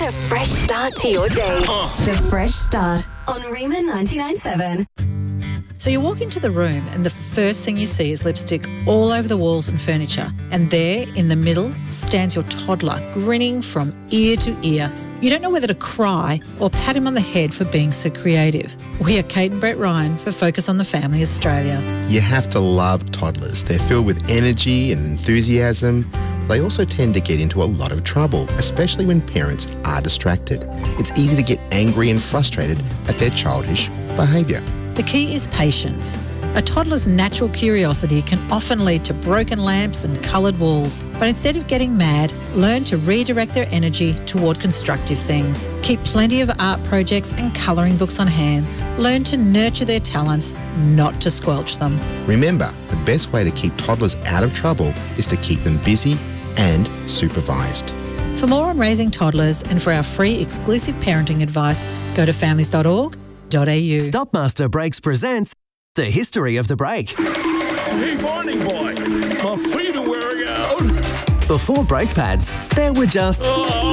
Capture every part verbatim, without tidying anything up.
a fresh start to your day. The Fresh Start on Rima ninety-nine point seven. So you walk into the room and the first thing you see is lipstick all over the walls and furniture. And there, in the middle, stands your toddler, grinning from ear to ear. You don't know whether to cry or pat him on the head for being so creative. We are Kate and Brett Ryan for Focus on the Family Australia. You have to love toddlers. They're filled with energy and enthusiasm. They also tend to get into a lot of trouble, especially when parents are distracted. It's easy to get angry and frustrated at their childish behaviour. The key is patience. A toddler's natural curiosity can often lead to broken lamps and coloured walls. But instead of getting mad, learn to redirect their energy toward constructive things. Keep plenty of art projects and colouring books on hand. Learn to nurture their talents, not to squelch them. Remember, the best way to keep toddlers out of trouble is to keep them busy and supervised. For more on raising toddlers and for our free exclusive parenting advice, go to families dot org dot a u. Stopmaster Brakes presents The History of the Brake. Hey, Barney boy, my feet are wearing out. Before brake pads, there were just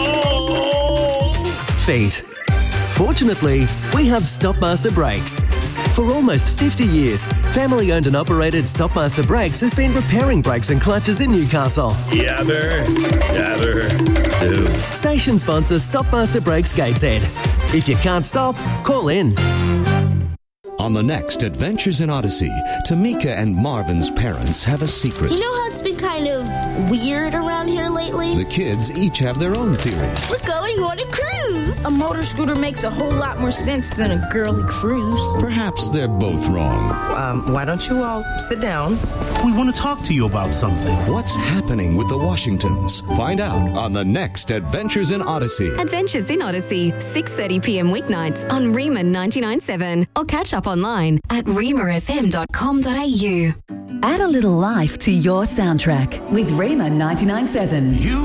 Oh! feet. Fortunately, we have Stopmaster Brakes. For almost fifty years, family-owned and operated Stopmaster Brakes has been repairing brakes and clutches in Newcastle. Yabber, yabber, do. Station sponsor Stopmaster Brakes Gateshead. If you can't stop, call in. On the next Adventures in Odyssey, Tamika and Marvin's parents have a secret. You know how it's been kind of weird around here lately? The kids each have their own theories. We're going on a cruise! A motor scooter makes a whole lot more sense than a girly cruise. Perhaps they're both wrong. Um, why don't you all sit down? We want to talk to you about something. What's happening with the Washingtons? Find out on the next Adventures in Odyssey. Adventures in Odyssey, six thirty p m weeknights on Rima ninety-nine point seven. Or catch up online at rima f m dot com dot a u. Add a little life to your soundtrack with Rima ninety-nine point seven. You